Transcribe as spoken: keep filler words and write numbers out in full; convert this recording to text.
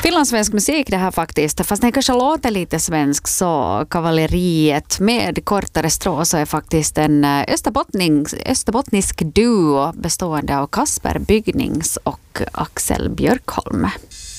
Finlandssvensk musik det här faktiskt. Fast den kanske låter lite svensk så Kavalleriet med kortare strå så är faktiskt en österbottnisk, österbottnisk duo bestående av Kasper Byggnings och Axel Björkholm.